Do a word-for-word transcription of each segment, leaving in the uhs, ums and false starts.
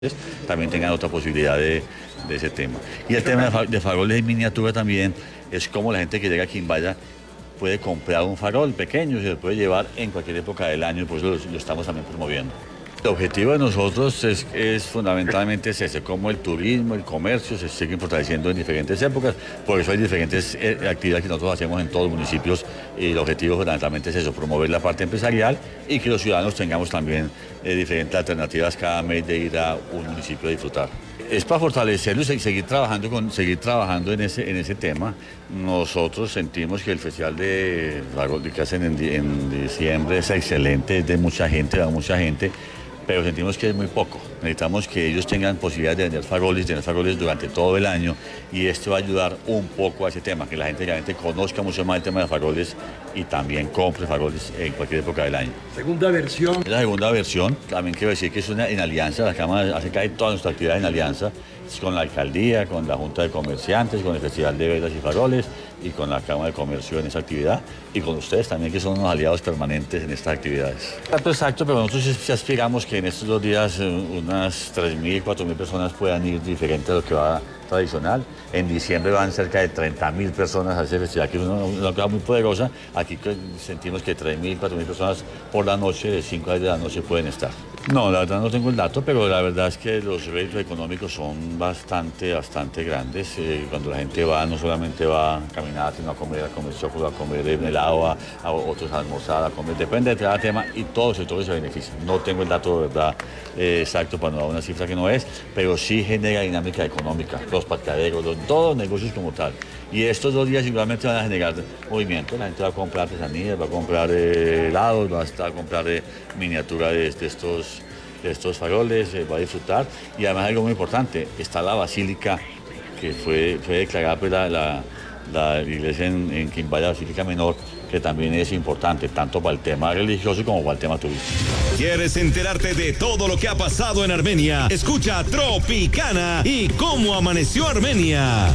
también tengan otra posibilidad de, de ese tema. Y el tema de, fa- de faroles en miniatura también es como la gente que llega a Quimbaya puede comprar un farol pequeño y se lo puede llevar en cualquier época del año, por eso lo, lo estamos también promoviendo. El objetivo de nosotros es, es fundamentalmente es ese, como el turismo, el comercio se siguen fortaleciendo en diferentes épocas, por eso hay diferentes eh, actividades que nosotros hacemos en todos los municipios y el objetivo fundamentalmente es eso, promover la parte empresarial y que los ciudadanos tengamos también eh, diferentes alternativas cada mes de ir a un municipio a disfrutar. Es para fortalecerlo y se- seguir trabajando, con, seguir trabajando en ese, en ese tema. Nosotros sentimos que el festival de Farol que hacen en, di- en diciembre es excelente, es de mucha gente, va mucha gente, pero sentimos que es muy poco. Necesitamos que ellos tengan posibilidad de vender faroles, tener faroles durante todo el año y esto va a ayudar un poco a ese tema, que la gente realmente conozca mucho más el tema de faroles y también compre faroles en cualquier época del año. Segunda versión. Es la segunda versión, también quiero decir que es una en alianza, la Cámara hace casi todas nuestras actividades en alianza, es con la alcaldía, con la Junta de Comerciantes, con el Festival de Velas y Faroles y con la Cámara de Comercio en esa actividad y con ustedes también que son unos aliados permanentes en estas actividades. Exacto, exacto, pero nosotros sí- sí aspiramos que en estos dos días eh, unas tres mil, cuatro mil personas puedan ir diferente a lo que va tradicional. En diciembre van cerca de treinta mil personas a ese festival, que es una, una cosa muy poderosa. Aquí que sentimos que tres mil, cuatro mil personas por la noche, de cinco a diez de la noche pueden estar. No, la verdad no tengo el dato, pero la verdad es que los réditos económicos son bastante, bastante grandes. Eh, cuando la gente va, no solamente va a caminar, sino a comer, a comer chocolate, a comer helado, a, a otros a almorzar, a comer, depende de cada tema y todos los sectores se benefician. No tengo el dato de verdad eh, exacto para no dar una cifra que no es, pero sí genera dinámica económica, los parqueaderos, los, todos los negocios como tal. Y estos dos días igualmente van a generar movimiento, la gente va a comprar artesanías, va a comprar eh, helados, va a, estar, a comprar eh, miniatura de, de estos de estos faroles, eh, va a disfrutar. Y además algo muy importante, está la basílica que fue, fue declarada pues, la, la, la iglesia en, en Quimbaya, Basílica Menor, que también es importante, tanto para el tema religioso como para el tema turístico. ¿Quieres enterarte de todo lo que ha pasado en Armenia? Escucha Tropicana y cómo amaneció Armenia.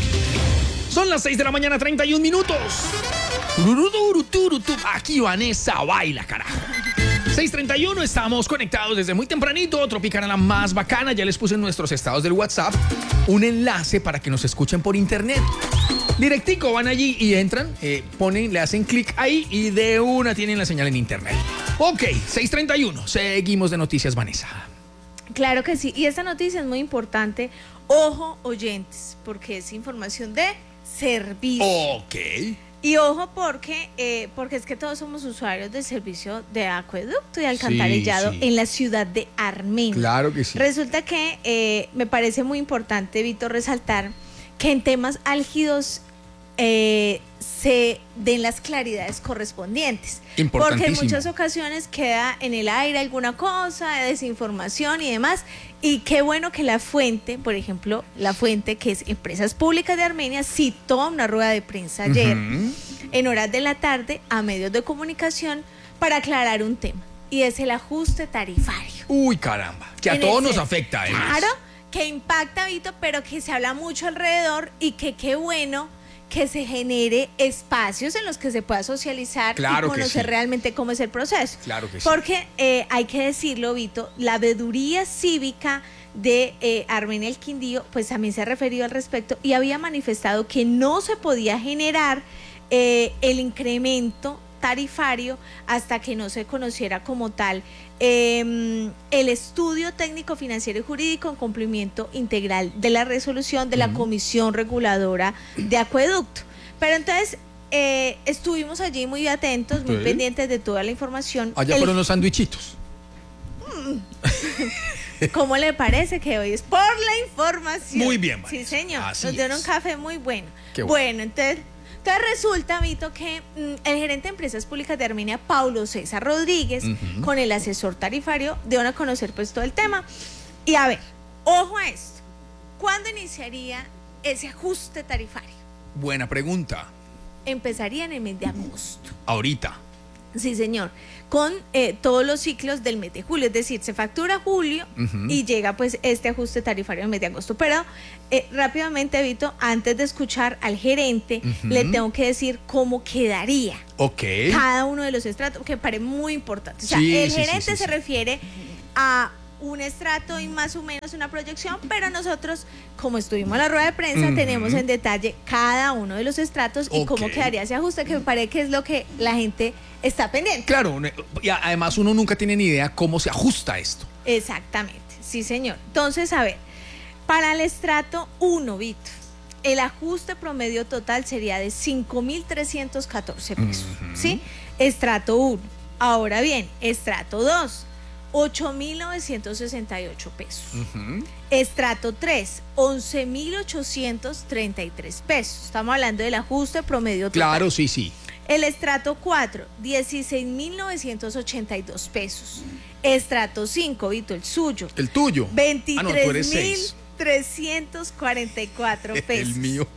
Son las seis de la mañana, treinta y un minutos. Tururuturu, Aquí Vanessa baila, carajo. seis treinta y uno, estamos conectados desde muy tempranito. Tropicana la más bacana. Ya les puse en nuestros estados del WhatsApp un enlace para que nos escuchen por internet. Directico, van allí y entran, eh, ponen, le hacen clic ahí y de una tienen la señal en internet. Ok, seis treinta y uno, seguimos de noticias, Vanessa. Claro que sí, y esta noticia es muy importante. Ojo, oyentes, porque es información de servicio. Ok. Y ojo porque, eh, porque es que todos somos usuarios del servicio de acueducto y alcantarillado Sí, sí. en la ciudad de Armenia. Claro que sí. Resulta que eh, me parece muy importante, Víctor, resaltar que en temas álgidos eh, se den las claridades correspondientes. Porque en Importantísimo. muchas ocasiones queda en el aire alguna cosa, de desinformación y demás. Y qué bueno que la fuente, por ejemplo, la fuente que es Empresas Públicas de Armenia, citó una rueda de prensa ayer, Ujú. en horas de la tarde, a medios de comunicación para aclarar un tema. Y es el ajuste tarifario. Uy, caramba. Que a En todos ese- nos afecta, además. Claro, que impacta, Vito, pero que se habla mucho alrededor y que qué bueno que se genere espacios en los que se pueda socializar Claro y que conocer sí. realmente cómo es el proceso. Claro que sí. Porque eh, hay que decirlo, Vito, la veeduría cívica de eh, Armenia El Quindío, pues también se ha referido al respecto y había manifestado que no se podía generar eh, el incremento tarifario hasta que no se conociera como tal eh, el estudio técnico financiero y jurídico en cumplimiento integral de la resolución de la Comisión Reguladora de Acueducto. Pero entonces eh, estuvimos allí muy atentos, muy Sí. pendientes de toda la información. Allá El- fueron los sandwichitos. ¿Cómo le parece que hoy es por la información? Muy bien, Sí, Vanessa. señor. Así Nos dieron es. un café muy bueno. Qué bueno. bueno. entonces, entonces resulta, Vito, que mm, el gerente de Empresas Públicas de Armenia, Paulo César Rodríguez, Ujú. con el asesor tarifario, dieron a conocer pues todo el tema. Y a ver, ojo a esto. ¿Cuándo iniciaría ese ajuste tarifario? Buena pregunta. Empezaría en el mes de agosto. Ahorita. Sí, señor, con eh, todos los ciclos del mes de julio, es decir, se factura julio Ujú. y llega pues este ajuste tarifario en el mes de agosto. Pero eh, rápidamente, Vito, antes de escuchar al gerente, Ujú. le tengo que decir cómo quedaría Ok. cada uno de los estratos, que me parece muy importante. O sea, Sí, el sí, sí, gerente sí, se sí. refiere a un estrato y más o menos una proyección, pero nosotros, como estuvimos en la rueda de prensa, Ujú. tenemos en detalle cada uno de los estratos y Ok. cómo quedaría ese ajuste, que me parece que es lo que la gente está pendiente. Claro, ne- y a- además uno nunca tiene ni idea cómo se ajusta esto. Exactamente, sí señor. Entonces, a ver, para el estrato uno, Víctor, el ajuste promedio total sería de cinco mil trescientos catorce pesos, ¿sí? Estrato uno. Ahora bien, estrato dos, ocho mil novecientos sesenta y ocho pesos. Ujú. Estrato tres, once mil ochocientos treinta y tres pesos. Estamos hablando del ajuste promedio total. Claro, sí, sí. El estrato cuatro, dieciséis mil novecientos ochenta y dos pesos. Estrato cinco, Vito, el suyo, El tuyo. Ah, no, tú veintitrés eres mil seis. trescientos cuarenta y cuatro pesos. El mío.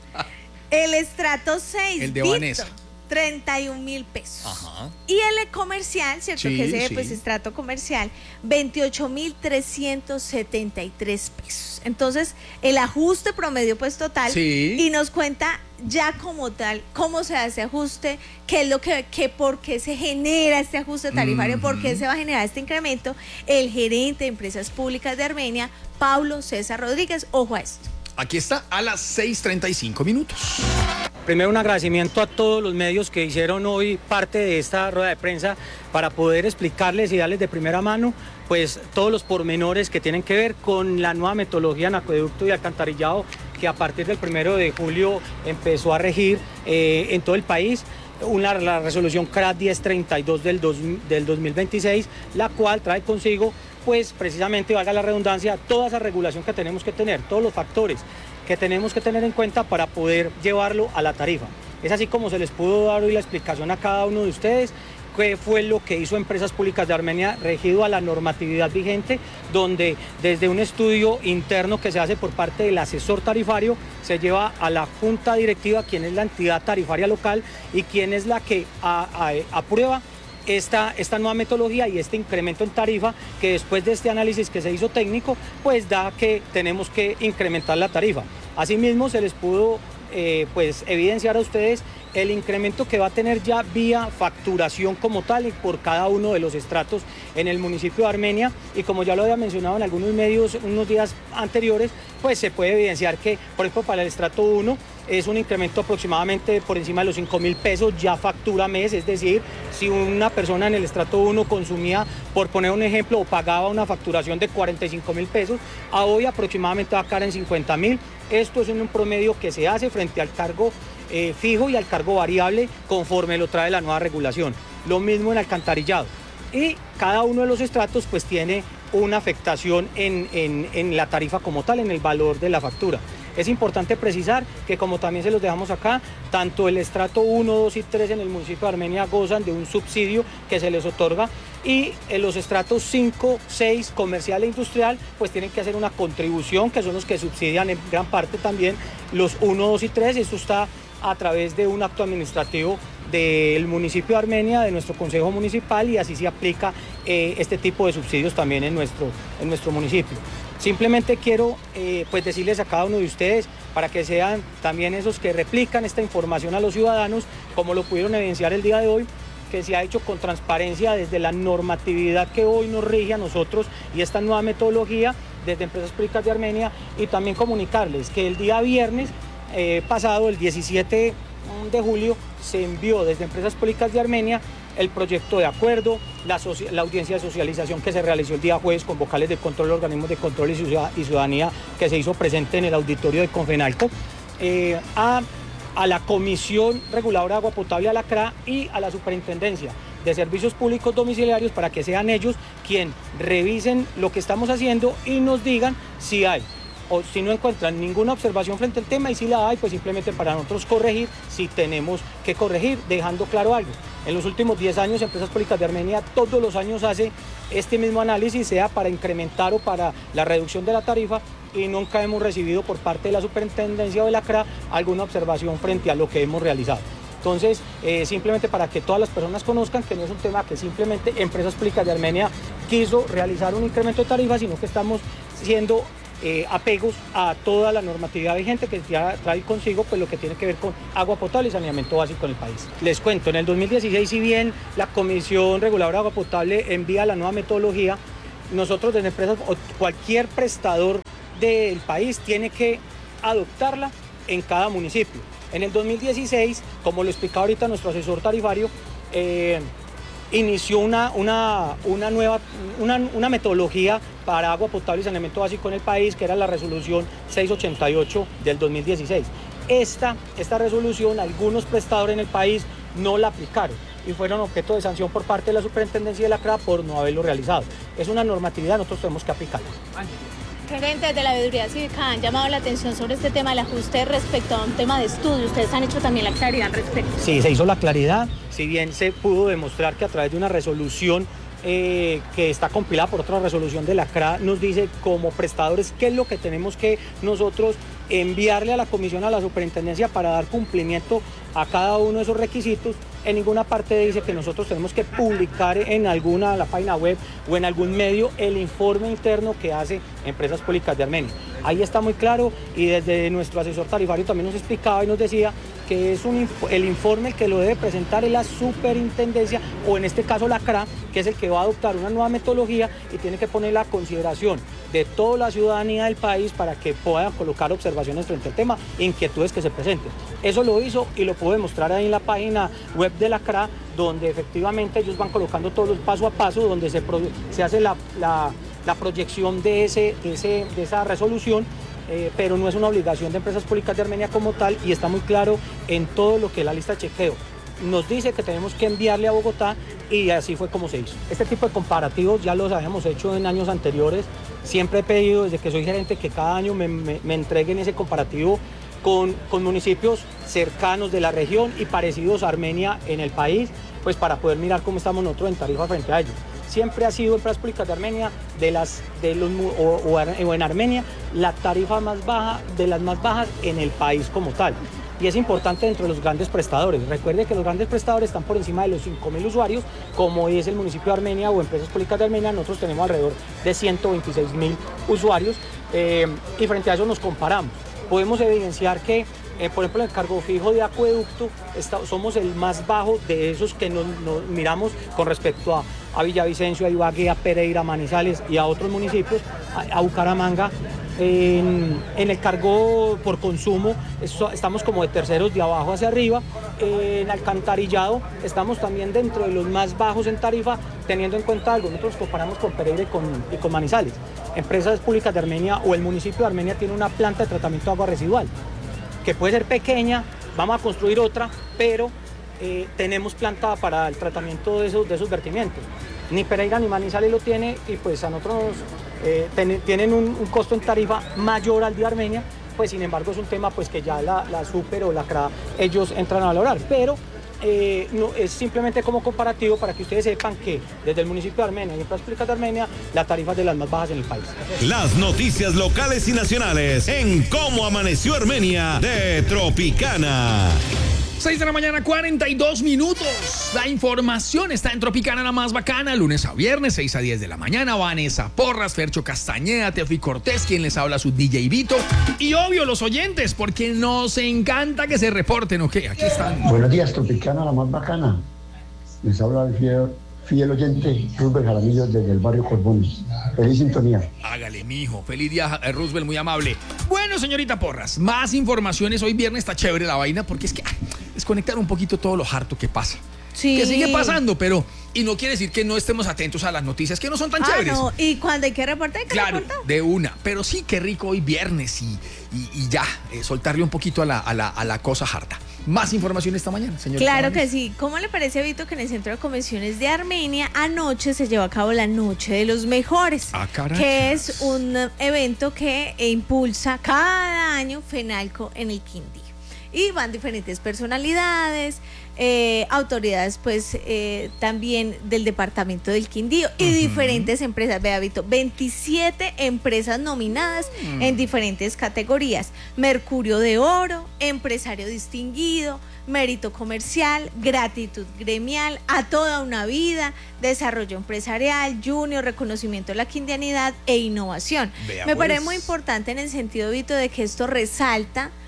El estrato seis, El de Vito, Vanessa. treinta y un mil pesos. Ajá. Y el comercial, ¿cierto? Sí, que ese sí. pues estrato comercial, veintiocho mil trescientos setenta y tres pesos. Entonces, el ajuste promedio pues total Sí. y nos cuenta ya como tal cómo se hace ajuste, qué es lo que, que por qué se genera este ajuste tarifario, por qué se va a generar este incremento, el gerente de Empresas Públicas de Armenia, Pablo César Rodríguez. Ojo a esto. Aquí está a las seis treinta y cinco minutos. Primero, un agradecimiento a todos los medios que hicieron hoy parte de esta rueda de prensa para poder explicarles y darles de primera mano pues todos los pormenores que tienen que ver con la nueva metodología en acueducto y alcantarillado que a partir del primero de julio empezó a regir eh, en todo el país. Una, la resolución C R A diez treinta y dos del, dos, del dos mil veintiséis, la cual trae consigo pues precisamente, valga la redundancia, toda esa regulación que tenemos que tener, todos los factores que tenemos que tener en cuenta para poder llevarlo a la tarifa. Es así como se les pudo dar hoy la explicación a cada uno de ustedes, qué fue lo que hizo Empresas Públicas de Armenia regido a la normatividad vigente, donde desde un estudio interno que se hace por parte del asesor tarifario, se lleva a la junta directiva, quien es la entidad tarifaria local y quien es la que a, a, aprueba Esta, esta nueva metodología y este incremento en tarifa, que después de este análisis que se hizo técnico, pues da que tenemos que incrementar la tarifa. Asimismo, se les pudo eh, pues evidenciar a ustedes el incremento que va a tener ya vía facturación como tal y por cada uno de los estratos en el municipio de Armenia, y como ya lo había mencionado en algunos medios unos días anteriores, pues se puede evidenciar que, por ejemplo, para el estrato uno es un incremento aproximadamente por encima de los cinco mil pesos ya factura mes, es decir, si una persona en el estrato uno consumía, por poner un ejemplo, o pagaba una facturación de cuarenta y cinco mil pesos, a hoy aproximadamente va a caer en cincuenta mil. Esto es en un promedio que se hace frente al cargo eh, fijo y al cargo variable conforme lo trae la nueva regulación. Lo mismo en alcantarillado. Y cada uno de los estratos pues tiene una afectación en, en, en la tarifa como tal, en el valor de la factura. Es importante precisar que, como también se los dejamos acá, tanto el estrato uno, dos y tres en el municipio de Armenia gozan de un subsidio que se les otorga, y en los estratos cinco, seis, comercial e industrial, pues tienen que hacer una contribución, que son los que subsidian en gran parte también los uno, dos y tres. Esto está a través de un acto administrativo del municipio de Armenia, de nuestro consejo municipal, y así se aplica eh, este tipo de subsidios también en nuestro, en nuestro municipio. Simplemente quiero eh, pues decirles a cada uno de ustedes, para que sean también esos que replican esta información a los ciudadanos, como lo pudieron evidenciar el día de hoy, que se ha hecho con transparencia desde la normatividad que hoy nos rige a nosotros y esta nueva metodología desde Empresas Públicas de Armenia, y también comunicarles que el día viernes eh, pasado, el diecisiete de julio, se envió desde Empresas Públicas de Armenia el proyecto de acuerdo, la, la audiencia de socialización que se realizó el día jueves con vocales de control, organismos de control y ciudadanía que se hizo presente en el auditorio de Confenalco, eh, a, a la Comisión Reguladora de Agua Potable, a la C R A, y a la Superintendencia de Servicios Públicos Domiciliarios, para que sean ellos quien revisen lo que estamos haciendo y nos digan si hay o si no encuentran ninguna observación frente al tema, y si la hay, pues simplemente para nosotros corregir si tenemos que corregir, dejando claro algo. En los últimos diez años, Empresas Públicas de Armenia todos los años hace este mismo análisis, sea para incrementar o para la reducción de la tarifa, y nunca hemos recibido por parte de la Superintendencia o de la C R A alguna observación frente a lo que hemos realizado. Entonces, eh, simplemente para que todas las personas conozcan que no es un tema que simplemente Empresas Públicas de Armenia quiso realizar un incremento de tarifa, sino que estamos siendo Eh, apegos a toda la normatividad vigente que ya trae consigo pues lo que tiene que ver con agua potable y saneamiento básico en el país. Les cuento, en el dos mil dieciséis, si bien la Comisión Reguladora de Agua Potable envía la nueva metodología, nosotros desde empresas o cualquier prestador del país tiene que adoptarla en cada municipio. En el dos mil dieciséis, como lo explicaba ahorita nuestro asesor tarifario, eh, inició una, una, una nueva una, una metodología para agua potable y saneamiento básico en el país, que era la resolución seiscientos ochenta y ocho del dos mil dieciséis. Esta, esta resolución, algunos prestadores en el país no la aplicaron y fueron objeto de sanción por parte de la Superintendencia de la C R A por no haberlo realizado. Es una normatividad, nosotros tenemos que aplicarla. Gerentes de la Veeduría Cívica han llamado la atención sobre este tema del ajuste respecto a un tema de estudio. Ustedes han hecho también la claridad al respecto. Sí, se hizo la claridad, si bien se pudo demostrar que a través de una resolución eh, que está compilada por otra resolución de la C R A, nos dice como prestadores qué es lo que tenemos que nosotros enviarle a la comisión, a la superintendencia para dar cumplimiento a cada uno de esos requisitos. En ninguna parte dice que nosotros tenemos que publicar en alguna la página web o en algún medio el informe interno que hace Empresas Públicas de Armenia. Ahí está muy claro y desde nuestro asesor tarifario también nos explicaba y nos decía que es un, el informe que lo debe presentar es la superintendencia o en este caso la C R A, que es el que va a adoptar una nueva metodología y tiene que poner la consideración de toda la ciudadanía del país para que puedan colocar observaciones frente al tema, inquietudes que se presenten. Eso lo hizo y lo pudo demostrar ahí en la página web de la C R A, donde efectivamente ellos van colocando todos los paso a paso, donde se, pro, se hace la, la, la proyección de, ese, de, ese, de esa resolución, eh, pero no es una obligación de Empresas Públicas de Armenia como tal y está muy claro en todo lo que es la lista de chequeo. Nos dice que tenemos que enviarle a Bogotá y así fue como se hizo. Este tipo de comparativos ya los habíamos hecho en años anteriores. Siempre he pedido desde que soy gerente que cada año me, me, me entreguen ese comparativo con, con municipios cercanos de la región y parecidos a Armenia en el país, pues para poder mirar cómo estamos nosotros en tarifa frente a ellos. Siempre ha sido Empresas Públicas de Armenia, de las, de los, o, o, o en Armenia, la tarifa más baja, de las más bajas en el país como tal. Y es importante dentro de los grandes prestadores. Recuerde que los grandes prestadores están por encima de los cinco mil usuarios, como es el municipio de Armenia o Empresas Públicas de Armenia. Nosotros tenemos alrededor de ciento veintiséis mil usuarios eh, y frente a eso nos comparamos. Podemos evidenciar que, eh, por ejemplo, en el cargo fijo de acueducto está, somos el más bajo de esos que nos, nos miramos con respecto a, a Villavicencio, a Ibagué, a Pereira, a Manizales y a otros municipios, a, a Bucaramanga. En, en el cargo por consumo eso, estamos como de terceros de abajo hacia arriba. En alcantarillado estamos también dentro de los más bajos en tarifa, teniendo en cuenta algo, nosotros comparamos con Pereira y con, y con Manizales. Empresas Públicas de Armenia o el municipio de Armenia tiene una planta de tratamiento de agua residual que puede ser pequeña, vamos a construir otra, pero eh, tenemos planta para el tratamiento de esos, de esos vertimientos. Ni Pereira ni Manizales lo tiene y pues a nosotros eh, ten, tienen un, un costo en tarifa mayor al de Armenia, pues sin embargo es un tema pues que ya la, la Super o la C R A ellos entran a valorar, pero eh, no, es simplemente como comparativo para que ustedes sepan que desde el municipio de Armenia y Empresas Públicas de Armenia la tarifa es de las más bajas en el país. Las noticias locales y nacionales en Cómo Amaneció Armenia de Tropicana. seis de la mañana, cuarenta y dos minutos. La información está en Tropicana, la más bacana, lunes a viernes, seis a diez de la mañana. Vanessa Porras, Fercho Castañeda, Teofi Cortés, quien les habla, su D J Vito. Y obvio, los oyentes, porque nos encanta que se reporten, ¿ok? Aquí están. Buenos días, Tropicana, la más bacana. Les habla el fiel, fiel oyente Roosevelt Jaramillo desde el barrio Corbones. Feliz sintonía. Hágale, mijo. Feliz día, eh, Roosevelt, muy amable. Bueno, señorita Porras, más informaciones. Hoy viernes está chévere la vaina, porque es que ay, desconectar un poquito todo lo harto que pasa. Sí. Que sigue pasando, pero... Y no quiere decir que no estemos atentos a las noticias que no son tan ah, chéveres. No. Y cuando hay que reportar, hay que claro, reportar. de una. Pero sí, qué rico hoy viernes y, y, y ya, eh, soltarle un poquito a la, a, la, a la cosa harta. Más información esta mañana, señor. Claro que sí. ¿Cómo le parece, Vito, que en el Centro de Convenciones de Armenia anoche se llevó a cabo la Noche de los Mejores? Ah, caray. Que es un evento que impulsa cada año FENALCO en el Quindío. Y van diferentes personalidades, eh, autoridades pues eh, también del departamento del Quindío y uh-huh. diferentes empresas. Vea, Vito, veintisiete empresas nominadas uh-huh. en diferentes categorías: Mercurio de Oro, Empresario Distinguido, Mérito Comercial, Gratitud Gremial, A Toda una Vida, Desarrollo Empresarial, Junior, Reconocimiento de la Quindianidad e Innovación. Vea, Me pues. parece muy importante en el sentido, Vito, de que esto resalta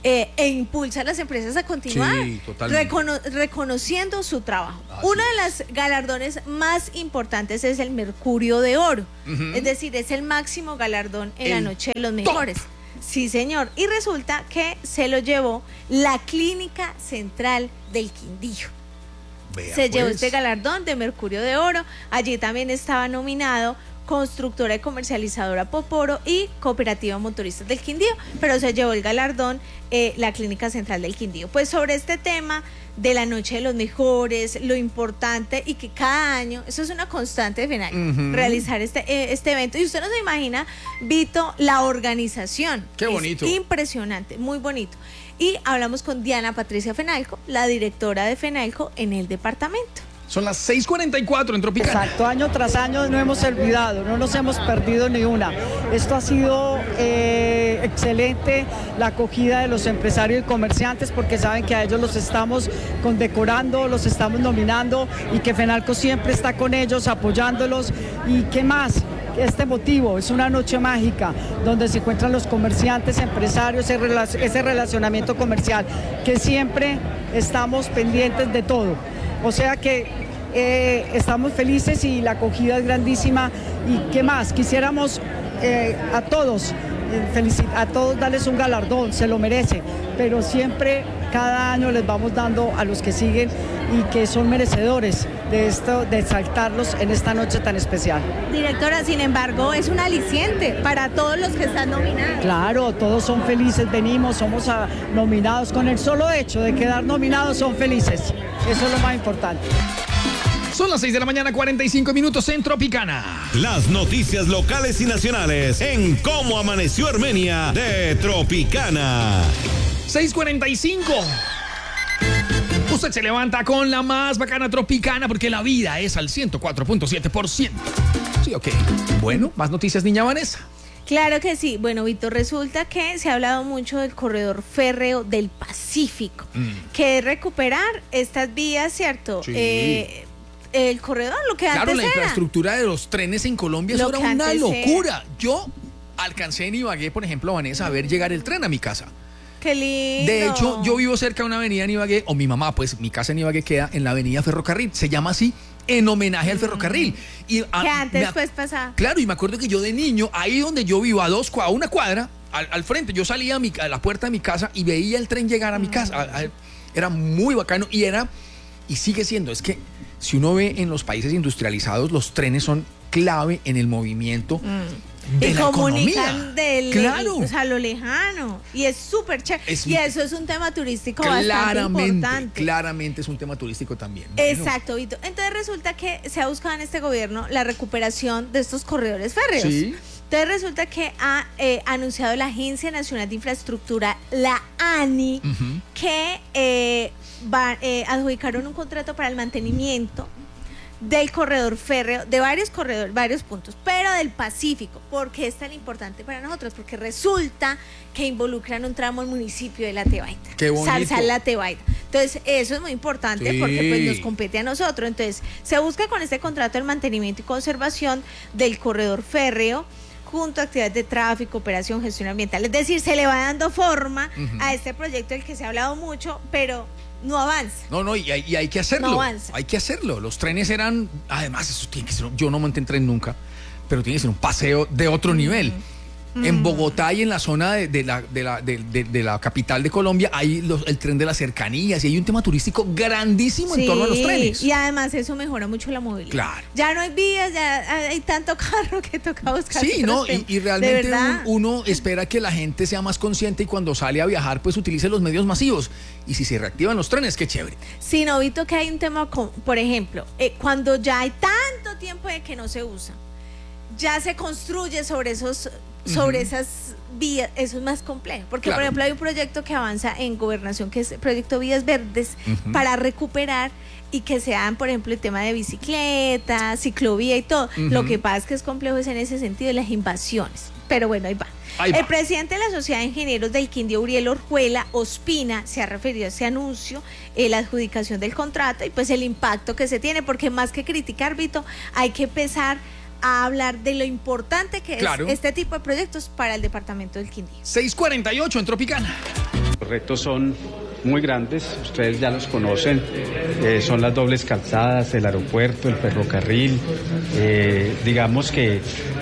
eh, e impulsa a las empresas a continuar, Sí, totalmente. recono- reconociendo su trabajo. Así Uno de los galardones más importantes es el Mercurio de Oro, Ujú. es decir, es el máximo galardón en la El noche de los top. mejores. Sí, señor. Y resulta que se lo llevó la Clínica Central del Quindío. Vea, Se llevó pues. este galardón de Mercurio de Oro. Allí también estaba nominado Constructora y Comercializadora Poporo y Cooperativa Motoristas del Quindío, pero se llevó el galardón eh, la Clínica Central del Quindío. Pues sobre este tema de la noche de los mejores, lo importante y que cada año, eso es una constante de FENALCO, Ujú. realizar este, eh, este evento. Y usted no se imagina, Vito, la organización. Qué Es bonito. impresionante, muy bonito. Y hablamos con Diana Patricia Fenalco, la directora de Fenalco en el departamento. Son las seis cuarenta y cuatro en Tropicana. Exacto, año tras año no hemos olvidado, no nos hemos perdido ni una. Esto ha sido eh, excelente, la acogida de los empresarios y comerciantes, porque saben que a ellos los estamos condecorando, los estamos nominando y que Fenalco siempre está con ellos, apoyándolos. ¿Y qué más? Este motivo es una noche mágica donde se encuentran los comerciantes, empresarios, ese relac- ese relacionamiento comercial, que siempre estamos pendientes de todo. O sea que eh, estamos felices y la acogida es grandísima. ¿Y qué más? Quisiéramos eh, a todos, eh, felici- a todos darles un galardón, se lo merece, pero siempre cada año les vamos dando a los que siguen y que son merecedores de esto, de exaltarlos en esta noche tan especial. Directora, sin embargo, es un aliciente para todos los que están nominados. Claro, todos son felices, venimos, somos ah, nominados. Con el solo hecho de quedar nominados son felices. Eso es lo más importante. Son las seis de la mañana, cuarenta y cinco minutos en Tropicana. Las noticias locales y nacionales en Cómo Amaneció Armenia de Tropicana. seis cuarenta y cinco. Usted se levanta con la más bacana Tropicana porque la vida es al ciento cuatro punto siete por ciento. Sí, ok. Bueno, más noticias, niña Vanessa. Claro que sí. Bueno, Víctor, resulta que se ha hablado mucho del corredor férreo del Pacífico, que es recuperar estas vías, ¿cierto? Sí. Eh, el corredor, lo que Claro, antes la era. infraestructura de los trenes en Colombia, eso Lo era que una antes locura. Yo alcancé en Ibagué, por ejemplo, Vanessa, a ver llegar el tren a mi casa. Qué lindo. De hecho, yo vivo cerca de una avenida en Ibagué, o mi mamá, pues mi casa en Ibagué queda en la avenida Ferrocarril. Se llama así en homenaje al ferrocarril. Y, a- Que antes me ac- pues pasaba. Claro, y me acuerdo que yo de niño, ahí donde yo vivo, a dos cua- a una cuadra, al, al frente, yo salía a, mi- a la puerta de mi casa y veía el tren llegar a mi casa. A- a- era muy bacano y era, y sigue siendo, es que si uno ve en los países industrializados, los trenes son clave en el movimiento de Y la comunican economía. del, Claro. o sea, lo lejano. Y es súper chévere. Es- Y eso es un tema turístico bastante Claramente, importante. claramente es un tema turístico también. Bueno, Exacto, Vito. Entonces resulta que se ha buscado en este gobierno la recuperación de estos corredores férreos. Sí. Entonces resulta que ha eh, anunciado la Agencia Nacional de Infraestructura, la A N I, Ujú. que eh, va, eh, adjudicaron un contrato para el mantenimiento del corredor férreo, de varios corredores, varios puntos, pero del Pacífico. ¿Por qué es tan importante para nosotros? Porque resulta que involucran un tramo al municipio de La Tebaida. Qué bonito. Salsal La Tebaida. Entonces, eso es muy importante Sí. porque pues nos compete a nosotros. Entonces, se busca con este contrato el mantenimiento y conservación del corredor férreo junto a actividades de tráfico, operación, gestión ambiental. Es decir, se le va dando forma Ujú. a este proyecto del que se ha hablado mucho, pero no avanza. No, no, y hay, y hay que hacerlo. No avanza. Hay que hacerlo. Los trenes eran, además, eso tiene que ser, yo no monté en tren nunca, pero tiene que ser un paseo de otro nivel. En Bogotá y en la zona de, de la, de, la, de, de- de la capital de Colombia hay los- el tren de las cercanías y hay un tema turístico grandísimo en torno a los trenes. Y además eso mejora mucho la movilidad. Claro. Ya no hay vías, ya hay tanto carro que toca buscar. Sí, otros ¿no? Y, temas. y De realmente verdad. un- uno espera que la gente sea más consciente y cuando sale a viajar, pues utilice los medios masivos. Y si se reactivan los trenes, qué chévere. Sí, no, Vito, que hay un tema, con, por ejemplo, eh, cuando ya hay tanto tiempo de que no se usa, ya se construye sobre esos, sobre Ujú. esas vías, eso es más complejo. Porque, Claro. por ejemplo, hay un proyecto que avanza en gobernación, que es el proyecto Vías Verdes, Ujú. para recuperar y que sean, por ejemplo, el tema de bicicleta, ciclovía y todo. Ujú. Lo que pasa es que es complejo es en ese sentido de las invasiones. Pero bueno, ahí va. Ahí va. El presidente de la Sociedad de Ingenieros del Quindío, Uriel Orjuela Ospina, se ha referido a ese anuncio, eh, la adjudicación del contrato y pues el impacto que se tiene, porque más que criticar, Vito, hay que empezar a hablar de lo importante que Claro. es este tipo de proyectos para el departamento del Quindío. seis cuarenta y ocho en Tropicana. Los retos son muy grandes, ustedes ya los conocen, eh, son las dobles calzadas, el aeropuerto, el ferrocarril, eh, digamos que,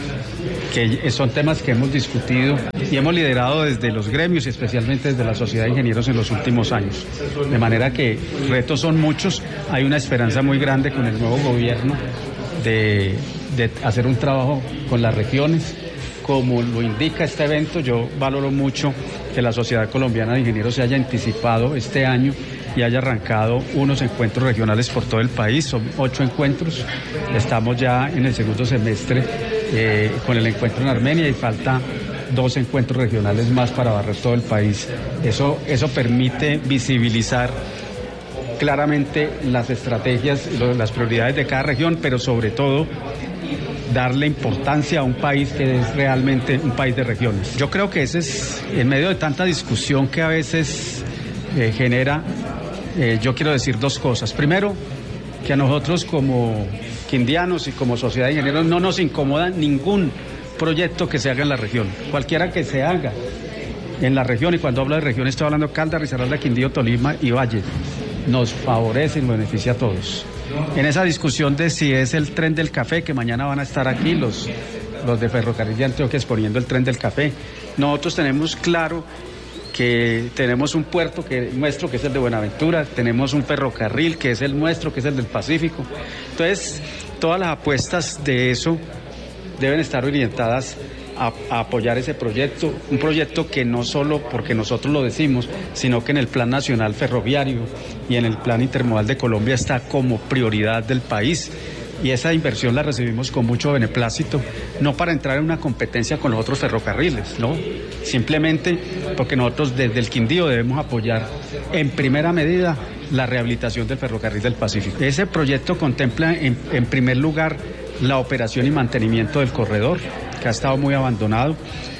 que son temas que hemos discutido y hemos liderado desde los gremios y especialmente desde la Sociedad de Ingenieros en los últimos años. De manera que retos son muchos, hay una esperanza muy grande con el nuevo gobierno de, de hacer un trabajo con las regiones. Como lo indica este evento, yo valoro mucho que la Sociedad Colombiana de Ingenieros se haya anticipado este año y haya arrancado unos encuentros regionales por todo el país. Son ocho encuentros, estamos ya en el segundo semestre eh, con el encuentro en Armenia y falta dos encuentros regionales más para barrer todo el país. Eso, eso permite visibilizar claramente las estrategias, las prioridades de cada región, pero sobre todo darle importancia a un país que es realmente un país de regiones. Yo creo que ese es, en medio de tanta discusión que a veces eh, genera, eh, yo quiero decir dos cosas. Primero, que a nosotros como quindianos y como sociedad de ingenieros no nos incomoda ningún proyecto que se haga en la región, cualquiera que se haga en la región, y cuando hablo de región estoy hablando de Caldas, Risaralda, Quindío, Tolima y Valle, nos favorece y nos beneficia a todos. En esa discusión de si es el tren del café, que mañana van a estar aquí los, los de Ferrocarril de Antioquia exponiendo el tren del café, nosotros tenemos claro que tenemos un puerto que es nuestro, que es el de Buenaventura, tenemos un ferrocarril que es el nuestro, que es el del Pacífico. Entonces, todas las apuestas de eso deben estar orientadas a, a apoyar ese proyecto, un proyecto que no solo porque nosotros lo decimos, sino que en el Plan Nacional Ferroviario y en el Plan Intermodal de Colombia está como prioridad del país. Y esa inversión la recibimos con mucho beneplácito, no para entrar en una competencia con los otros ferrocarriles, ¿no? Simplemente porque nosotros desde el Quindío debemos apoyar en primera medida la rehabilitación del ferrocarril del Pacífico. Ese proyecto contempla en, en primer lugar la operación y mantenimiento del corredor, que ha estado muy abandonado.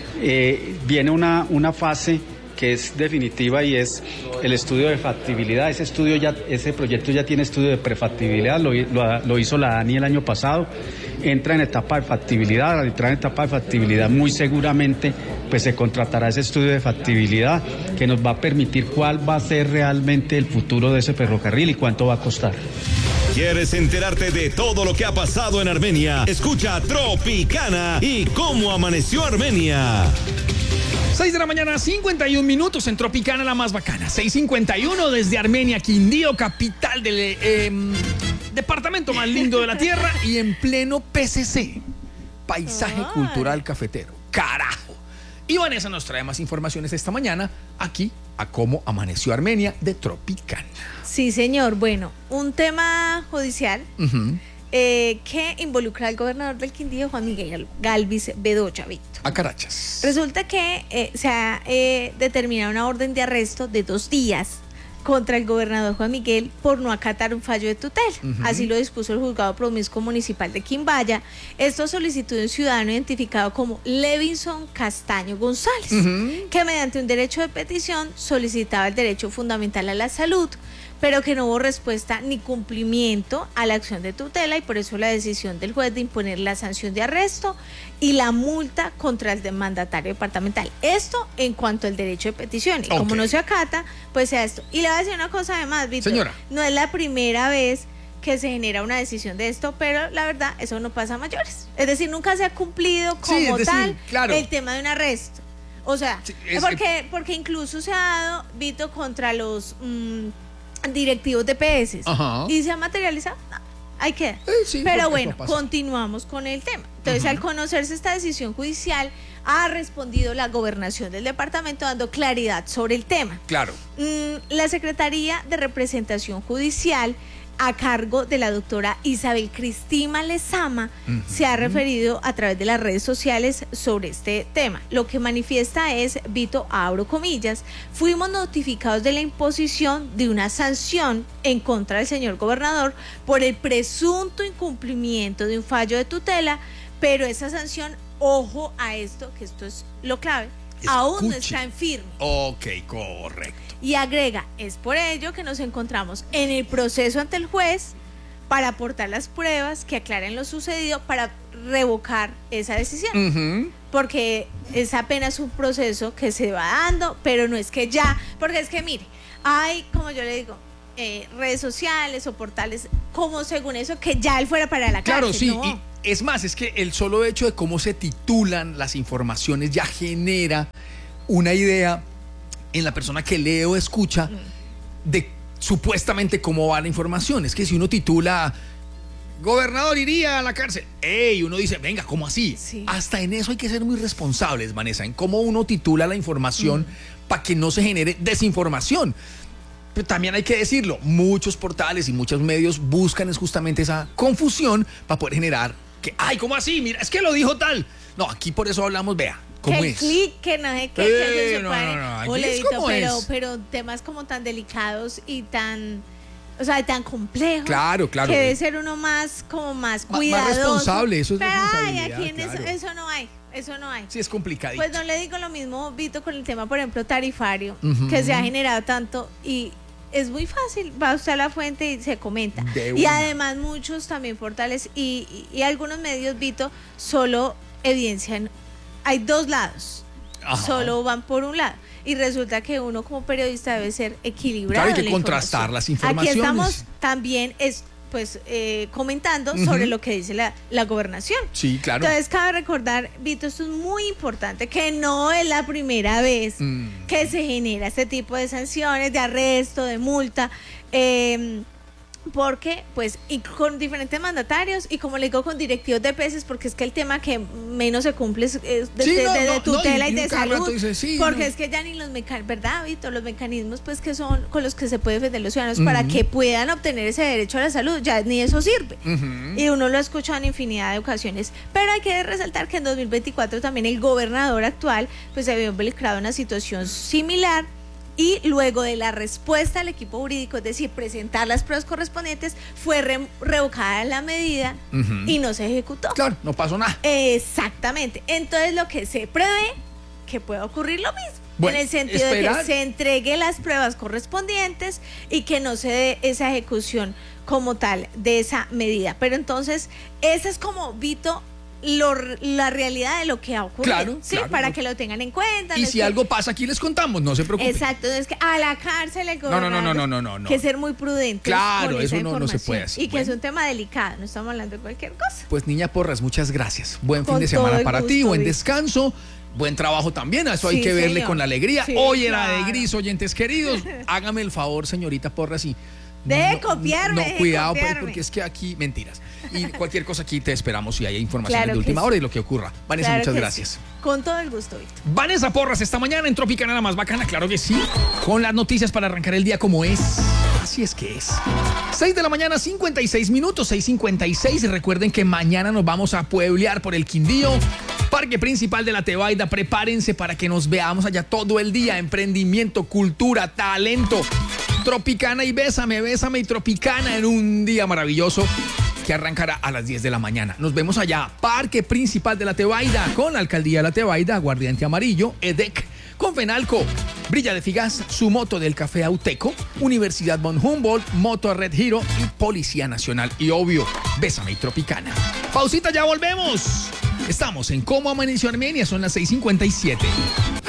Eh, viene una, una fase que es definitiva y es el estudio de factibilidad. Ese estudio ya, ese proyecto ya tiene estudio de prefactibilidad, lo, lo, lo hizo la ANI el año pasado, entra en etapa de factibilidad, al entrar en etapa de factibilidad muy seguramente pues se contratará ese estudio de factibilidad que nos va a permitir cuál va a ser realmente el futuro de ese ferrocarril y cuánto va a costar. ¿Quieres enterarte de todo lo que ha pasado en Armenia? Escucha Tropicana y cómo amaneció Armenia. seis de la mañana, cincuenta y un minutos en Tropicana, la más bacana. seis cincuenta y uno desde Armenia, Quindío, capital del eh, departamento más lindo de la tierra y en pleno P C C, Paisaje Ay. Cultural Cafetero. ¡Carajo! Y Vanessa nos trae más informaciones esta mañana aquí a cómo amaneció Armenia de Tropicana. Sí, señor. Bueno, un tema judicial uh-huh. eh, que involucra al gobernador del Quindío, Juan Miguel Galvis Bedoya, Víctor. A Carachas. Resulta que eh, se ha eh, determinado una orden de arresto de dos días contra el gobernador Juan Miguel por no acatar un fallo de tutela. Uh-huh. Así lo dispuso el juzgado promiscuo municipal de Quimbaya. Esto solicitó de un ciudadano identificado como Levinson Castaño González, uh-huh. que mediante un derecho de petición solicitaba el derecho fundamental a la salud, pero que no hubo respuesta ni cumplimiento a la acción de tutela y por eso la decisión del juez de imponer la sanción de arresto y la multa contra el mandatario departamental. Esto en cuanto al derecho de petición. Y okay. como no se acata, pues sea esto. Y le voy a decir una cosa además, Víctor. Señora. No es la primera vez que se genera una decisión de esto, pero la verdad, eso no pasa a mayores. Es decir, nunca se ha cumplido como sí, es decir, tal claro. el tema de un arresto. O sea, sí, es porque, porque incluso se ha dado, Vito, contra los... Mmm, directivos de P S Ajá. y se ha materializado, no, ahí queda. Eh, sí, pero bueno, continuamos con el tema. Entonces, uh-huh. al conocerse esta decisión judicial, ha respondido la gobernación del departamento dando claridad sobre el tema. Claro. Mm, la Secretaría de Representación Judicial, a cargo de la doctora Isabel Cristina Lezama, uh-huh. se ha referido a través de las redes sociales sobre este tema. Lo que manifiesta es, Vito, abro comillas, fuimos notificados de la imposición de una sanción en contra del señor gobernador por el presunto incumplimiento de un fallo de tutela, pero esa sanción, ojo a esto, que esto es lo clave, Escuche. aún no está en firme. Ok, correcto. Y agrega, es por ello que nos encontramos en el proceso ante el juez para aportar las pruebas que aclaren lo sucedido para revocar esa decisión. Uh-huh. porque es apenas un proceso que se va dando, pero no es que ya, porque es que mire, hay, como yo le digo, eh, redes sociales o portales como según eso que ya él fuera para la Claro, cárcel. sí, No. y es más, es que el solo hecho de cómo se titulan las informaciones ya genera una idea en la persona que lee o escucha de supuestamente cómo va la información. Es que si uno titula gobernador iría a la cárcel, ey, uno dice, venga, ¿cómo así? Sí. Hasta en eso hay que ser muy responsables, Vanessa, en cómo uno titula la información mm. para que no se genere desinformación. Pero también hay que decirlo, muchos portales y muchos medios buscan es justamente esa confusión para poder generar que, ay, ¿cómo así? Mira, es que lo dijo tal. No, aquí por eso hablamos, vea, ¿cómo que es? el clic, que no sé qué, Eh, que se no, separe. no, no, aquí Ole, es Vito, como pero, es. pero temas como tan delicados y tan, o sea, tan complejos. Claro, claro. Que debe ser uno más, como más Más- cuidadoso. más responsable, eso es pero, ay, responsabilidad, aquí en eso, claro. eso no hay, eso no hay. Sí, es complicadito. Pues no le digo lo mismo, Vito, con el tema, por ejemplo, tarifario, Ujú. que se ha generado tanto y es muy fácil, va usted a la fuente y se comenta. De Y una. además muchos también portales y, y- y algunos medios, Vito, solo evidencian, hay dos lados, Ajá. solo van por un lado. Y resulta que uno como periodista debe ser equilibrado. Claro, hay que en la contrastar información. las informaciones. Aquí estamos también es, pues, eh, comentando Ujú. sobre lo que dice la, la gobernación. Sí, claro. Entonces cabe recordar, Vito, esto es muy importante, que no es la primera vez Mm. que se genera este tipo de sanciones, de arresto, de multa, eh, porque pues y con diferentes mandatarios y como le digo con directivos de peces, porque es que el tema que menos se cumple es, es de, Sí, de- no, de- de no, no, tutela y- y, y de cada rato salud, dice, sí, porque no. es que ya ni los mecanismos, ¿verdad, Vito? Los mecanismos pues que son con los que se puede defender los ciudadanos para Ujú. que puedan obtener ese derecho a la salud, ya ni eso sirve. Ujú. Y uno lo ha escuchado en infinidad de ocasiones. Pero hay que resaltar que en dos mil veinticuatro también el gobernador actual pues se había involucrado en una situación similar y luego de la respuesta del equipo jurídico, es decir, presentar las pruebas correspondientes, fue re- revocada la medida Ujú. y no se ejecutó. Claro, no pasó nada. Exactamente. Entonces lo que se prevé que puede ocurrir lo mismo. Bueno, en el sentido de esperar. que se entregue las pruebas correspondientes y que no se dé esa ejecución como tal de esa medida. Pero entonces, esa es como, Vito, lo- la realidad de lo que ha ocurrido. Claro, sí, claro, para no. que lo tengan en cuenta. Y no es si que- algo pasa aquí les contamos, no se preocupen. Exacto, no es que a la cárcel el No, no, no, gobernador. no, no, no, no. Que ser muy prudente. Claro, con eso esa no- no se información. puede hacer. Y que Bueno. es un tema delicado, no estamos hablando de cualquier cosa. Pues niña Porras, muchas gracias. Buen fin Con de todo semana el para ti, gusto, buen Vic. descanso, buen trabajo también. A eso hay Sí, que verle señor. con alegría. Sí, Hoy era de claro. gris, oyentes queridos. Hágame el favor, señorita Porras, y Deje copiarme, No, deje cuidado, pues, copiarme. porque es que aquí mentiras. Y cualquier cosa aquí te esperamos si hay información Claro de que última sí. hora y lo que ocurra. Vanessa, Claro muchas que gracias. sí. Con todo el gusto, Víctor. Vanessa Porras esta mañana en Tropicana, la más bacana, claro que sí. Con las noticias para arrancar el día como es. Así es que es. seis de la mañana, cincuenta y seis minutos, seis cincuenta y seis. Recuerden que mañana nos vamos a pueblear por el Quindío, Parque Principal de la Tebaida. Prepárense para que nos veamos allá todo el día. Emprendimiento, cultura, talento. Tropicana y bésame, bésame y Tropicana en un día maravilloso que arrancará a las diez de la mañana. Nos vemos allá, Parque Principal de la Tebaida, con la Alcaldía de la Tebaida, Aguardiente Amarillo, E D E C, con Fenalco, Brilla de Figas, su moto del Café Auteco, Universidad von Humboldt, Moto Red Hero y Policía Nacional. Y obvio, bésame y Tropicana. Pausita, ya volvemos. Estamos en Cómo Amaneció Armenia, son las seis cincuenta y siete.